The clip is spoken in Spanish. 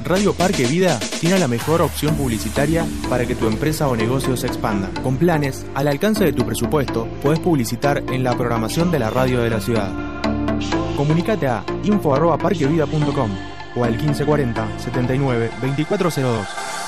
Radio Parque Vida tiene la mejor opción publicitaria para que tu empresa o negocio se expanda. Con planes al alcance de tu presupuesto, podés publicitar en la programación de la radio de la ciudad. Comunicate a info@parquevida.com o al 1540 79 2402.